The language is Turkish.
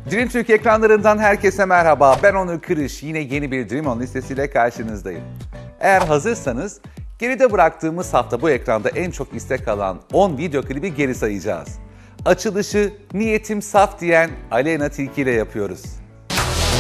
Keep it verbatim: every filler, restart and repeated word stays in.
Dream Türk ekranlarından herkese merhaba. Ben Onur Kırış. Yine yeni bir Dream On listesiyle karşınızdayım. Eğer hazırsanız geride bıraktığımız hafta bu ekranda en çok istek alan on video klibi geri sayacağız. Açılışı niyetim saf diyen Aleyna Tilki ile yapıyoruz.